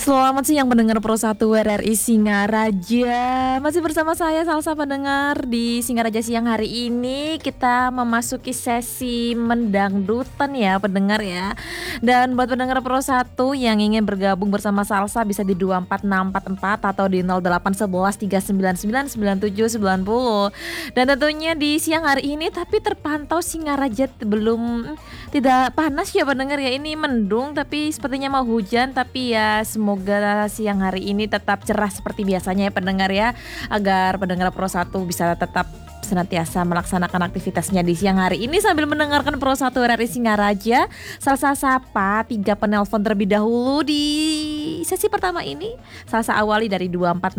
Selamat siang pendengar Pro 1 RRI Singaraja. Masih bersama saya Salsa pendengar di Singaraja siang hari ini. Kita memasuki sesi mendangdutan ya pendengar ya. Dan buat pendengar Pro 1 yang ingin bergabung bersama Salsa bisa di 24644 atau di 0811 399 9790. Dan tentunya di siang hari ini tapi terpantau Singaraja belum tidak panas ya pendengar ya. Ini mendung tapi sepertinya mau hujan, tapi ya semoga siang hari ini tetap cerah seperti biasanya ya pendengar ya, agar pendengar Pro 1 bisa tetap senantiasa melaksanakan aktivitasnya di siang hari ini sambil mendengarkan Pro 1 RRI Singaraja. Salsa sapa 3 penelpon terlebih dahulu di sesi pertama ini. Salsa awali dari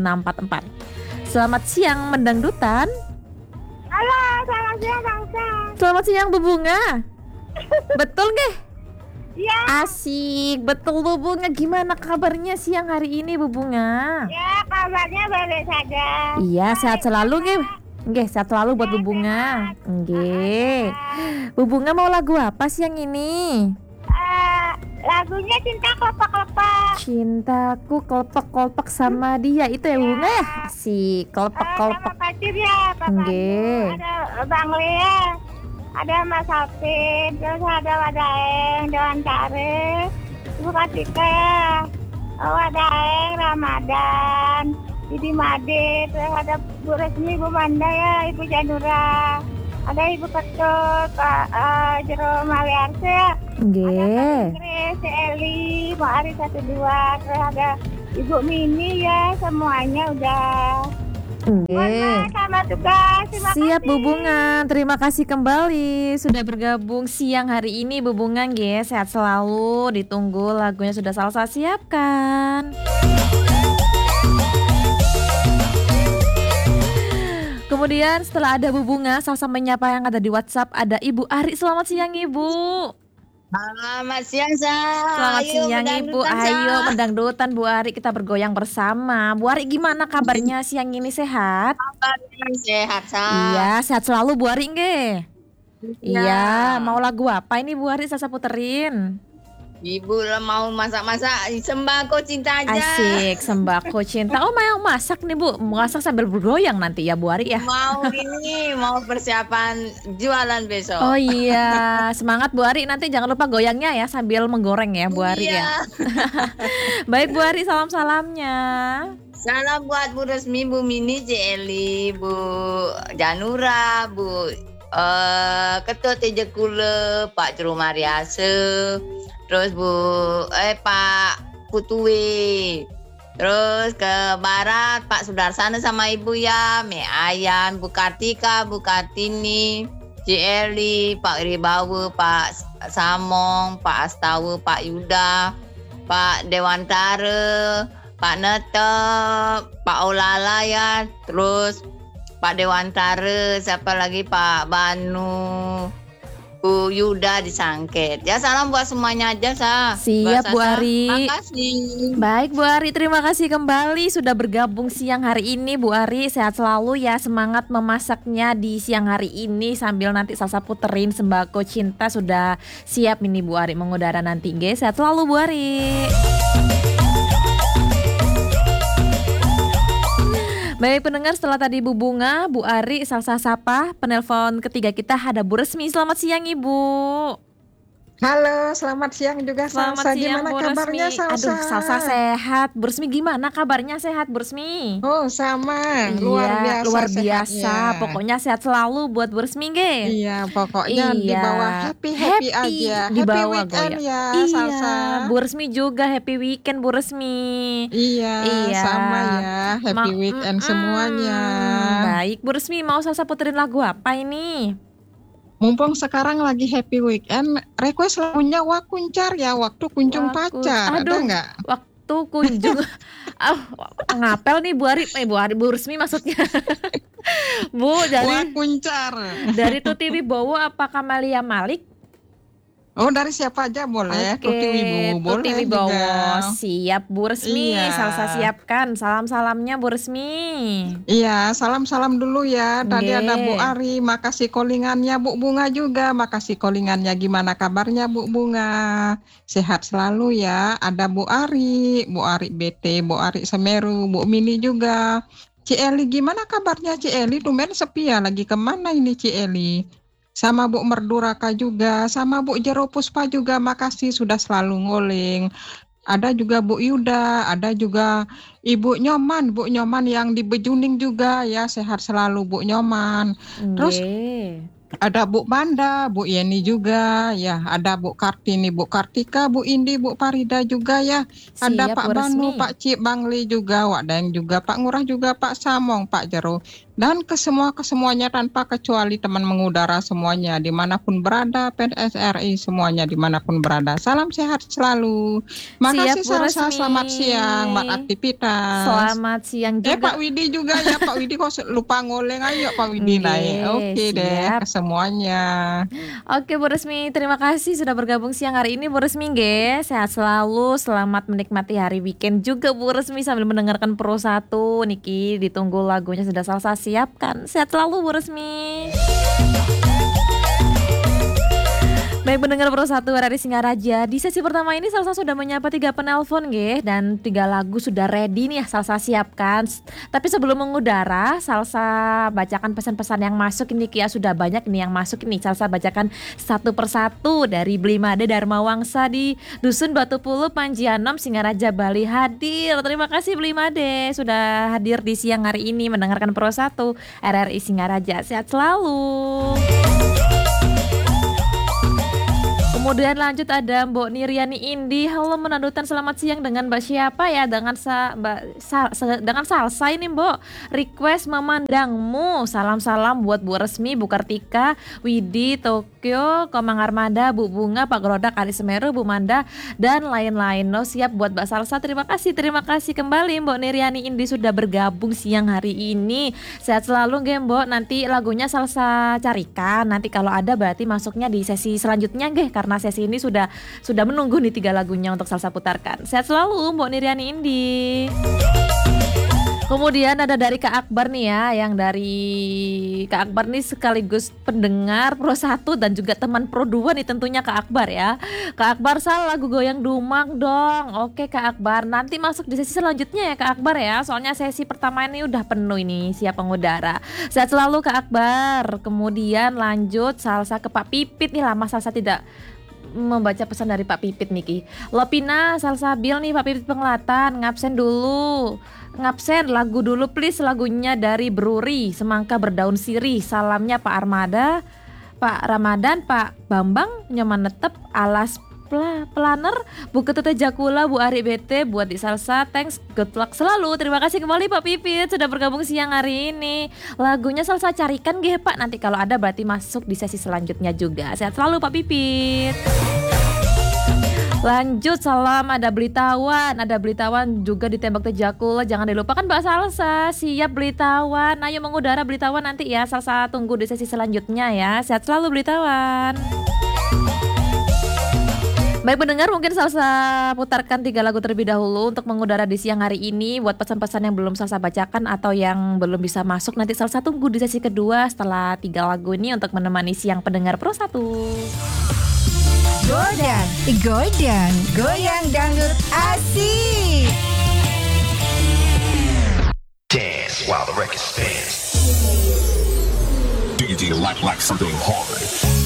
24644. Selamat siang mendangdutan. Halo, selamat siang Salsa. Selamat siang Bu Bunga. Betul nggih? Ya, Asik, betul Bu Bunga. Gimana kabarnya siang hari ini Bu Bunga? ya kabarnya baik saja. Iya, sehat selalu nggih. Nggih, sehat selalu buat Bu Bunga. Nggih. Bu Bunga mau lagu apa siang ini? Lagunya Cinta Kelopak-Kelopak. Cintaku kelopak-kelopak sama dia. Itu ya Bu Bunga ya? Asik, kelopak-kelopak. Sama Kacir ya, Pak Nggih. Pandu. Ada Bang Lea, ada Mas Alvin, terus ada Wadaeng, Dewan Kare, Ibu Katika, Wadaeng, Ramadan, Didi Made, terus ada Bu Resmi, Bu Manda ya, Ibu Janura, ada Ibu Ketut, Pak Jerome Aliarse ya, ada Nggih. Kak Chris, Eli, Pak Ari 12, terus ada Ibu Mini ya, semuanya udah. Nggih. Sama tugas, terima Siap kasih. Bu Bunga, terima kasih kembali sudah bergabung siang hari ini Bu Bunga nggih. Sehat selalu, ditunggu lagunya sudah Salsa siapkan. Kemudian setelah ada Bu Bunga, Salsa menyapa yang ada di WhatsApp. Ada Ibu Ari, selamat siang Ibu. Selamat siang, Sa. Selamat Ayo, siang Ibu, mendangdutan, Sa. ayo mendangdutan Bu Ari, kita bergoyang bersama. Bu Ari gimana kabarnya siang ini, sehat? Kabarnya sehat, Sa. Iya, sehat selalu Bu Ari nggih. Iya. Iya, mau lagu apa ini Bu Ari Salsa puterin? Ibu mau masak-masak sembako cinta aja. Asik, sembako cinta. Oh, mau masak nih Bu, masak sambil bergoyang nanti ya Bu Ari ya. Mau persiapan jualan besok. Oh iya, semangat Bu Ari, nanti jangan lupa goyangnya ya sambil menggoreng ya Bu Ari Iya. ya. Baik Bu Ari, salam-salamnya. Salam buat Bu Resmi, Bu Mini, Eli, Bu Janura, Bu Ketut Tejekule, Pak Jerumariase, terus Pak Putui, terus ke barat Pak Sudarsana sama Ibu ya, Me Ayan, Bu Kartika, Bu Kartini, Eli, Pak Ribawu, Pak Samong, Pak Astawu, Pak Yuda, Pak Dewantara, Pak Netep, Pak Olala ya, terus Pak Dewantara, siapa lagi Pak Banu, Bu Yuda di Sangket. Ya salam buat semuanya aja, Sa. Siap Bu Ari. Makasih. Baik Bu Ari, terima kasih kembali sudah bergabung siang hari ini Bu Ari. Sehat selalu ya, semangat memasaknya di siang hari ini sambil nanti Salsa puterin sembako cinta sudah siap ini Bu Ari mengudara nanti nggih. Sehat selalu Bu Ari. Baik pendengar, setelah tadi Bu Bunga, Bu Ari, Salsa sapa, penelpon ketiga kita ada Bu Resmi. Selamat siang Ibu. Halo, selamat siang juga Selamat Salsa. siang Gimana Bu kabarnya Resmi. Salsa? Aduh, Salsa sehat. Bu Resmi gimana kabarnya, sehat Bu Resmi? Oh, sama. Iya, luar biasa. sehatnya. Pokoknya sehat selalu buat Bu Resmi nggih. Iya, pokoknya di Iya. bawah happy Happy, aja. di Happy bawah weekend goyang. ya, Iya, Salsa. Bu Resmi juga happy weekend Bu Resmi. Iya, Iya. sama ya. Happy weekend semuanya. Baik, Bu Resmi mau Salsa puterin lagu apa ini? Mumpung sekarang lagi happy weekend, request lagunya Wakuncar ya, waktu kunjung pacar. Aduh. Ada nggak? Waktu kunjung. Ngapel nih Bu Ari, Bu Resmi maksudnya. Bu, dari Wakuncar. Tuti Wibowo apa Kamalia Malik? Oh, dari siapa aja boleh. Oke, Tuti Wibowo Tuti boleh Wibowo. juga. Siap Bu Resmi, Iya. Salsa siapkan salam-salamnya Bu Resmi. Iya, salam-salam dulu ya. Tadi ada Bu Nggih. Ari, makasih callingannya. Bu Bunga juga, makasih callingannya. Gimana kabarnya Bu Bunga? Sehat selalu ya. Ada Bu Ari BT, Bu Ari Semeru, Bu Mini juga. Ci Eli, gimana kabarnya Ci Eli? Tumben sepi ya, lagi kemana ini Ci Eli? Sama Bu Merduraka juga, sama Bu Jero Puspa juga, makasih sudah selalu ngoling. Ada juga Bu Yuda, ada juga Bu Nyoman yang di Bejuning juga ya, sehat selalu Bu Nyoman. Terus Nggih. ada Bu Banda, Bu Yeni juga ya, ada Bu Kartini, Bu Kartika, Bu Indi, Bu Parida juga ya. Ada Siap Pak Bu Banu, Resmi. Pak Cik Bangli juga, Wadang juga, Pak Ngurah juga, Pak Samong, Pak Jero. Dan kesemuanya tanpa kecuali teman mengudara semuanya, dimanapun berada, PNS RI semuanya dimanapun berada. Salam sehat selalu. Makasih Siap Bu Salsa, Resmi. selamat siang, mat aktivitas. Selamat siang juga. Pak Widi juga ya, Pak Widi kok lupa ngoleng, ayo Pak Widi Nggih, naik. Oke deh, siap. semuanya. Oke Bu Resmi, terima kasih sudah bergabung siang hari ini Bu Resmi nggih. Sehat selalu, selamat menikmati hari weekend juga Bu Resmi sambil mendengarkan Pro 1 niki, ditunggu lagunya sudah Salsa siapkan. Sehat selalu Bu Resmi. Baik pendengar Pro 1 RRI Singaraja, di sesi pertama ini Salsa sudah menyapa 3 penelpon nggih, dan 3 lagu sudah ready nih Salsa siapkan. Tapi sebelum mengudara, Salsa bacakan pesan-pesan yang masuk ini ya, sudah banyak nih yang masuk ini. Salsa bacakan satu persatu. Dari Blimade Dharma Wangsa di Dusun Batu Pulu, Panjianom, Singaraja, Bali hadir. Terima kasih Blimade sudah hadir di siang hari ini mendengarkan Pro 1 RRI Singaraja. Sehat selalu. Kemudian lanjut ada Mbok Niriani Indi. Halo Menandutan, selamat siang, dengan Mbak siapa ya? Dengan dengan Salsa ini Mbok. Request Memandangmu. Salam-salam buat Bu Resmi, Bu Kartika, Widi, Tokyo, Komang Armada, Bu Bunga, Pak Gerodak, Ali Semeru, Bu Manda, dan lain-lain. No, siap buat Mbak Salsa. Terima kasih kembali Mbok Niriani Indi sudah bergabung siang hari ini. Sehat selalu nggih Mbok. Nanti lagunya Salsa carikan. Nanti kalau ada berarti masuknya di sesi selanjutnya nggih, karena sesi ini sudah menunggu nih 3 lagunya untuk Salsa putarkan. Sehat selalu Mbok Niriani Indi. Kemudian ada dari Kak Akbar nih ya, yang dari Kak Akbar nih sekaligus pendengar Pro 1 dan juga teman Pro 2 nih tentunya Kak Akbar ya. Kak Akbar, lagu Goyang Dumang dong. Oke Kak Akbar, nanti masuk di sesi selanjutnya ya Kak Akbar ya. Soalnya sesi pertama ini udah penuh ini, siap pengudara. Sehat selalu Kak Akbar. Kemudian lanjut Salsa ke Pak Pipit nih, lama Salsa tidak membaca pesan dari Pak Pipit Niki. Lopina Salsabil nih Pak Pipit Penglatan, ngabsen lagu dulu please, lagunya dari Bruri, Semangka Berdaun Sirih. Salamnya Pak Armada, Pak Ramadan, Pak Bambang, Nyoman Netep, Alas Planner, Bu Ketute Jakula, Bu Ari BT, buat di Salsa, thanks, good luck selalu. Terima kasih kembali Pak Pipit sudah bergabung siang hari ini. Lagunya Salsa carikan nggih Pak, nanti kalau ada berarti masuk di sesi selanjutnya juga. Sehat selalu Pak Pipit. Lanjut salam, ada Blitawan juga ditembak Tejakula, jangan dilupakan Mbak Salsa. Siap Blitawan, ayo mengudara Blitawan nanti ya. Salsa tunggu di sesi selanjutnya ya. Sehat selalu Blitawan. Baik pendengar, mungkin Salsa putarkan 3 lagu terlebih dahulu untuk mengudara di siang hari ini. Buat pesan-pesan yang belum Salsa bacakan atau yang belum bisa masuk, nanti Salsa tunggu di sesi kedua setelah 3 lagu ini untuk menemani siang pendengar Pro 1. Goyang dangdut asik. Dance while the record spins. Do you like something hard?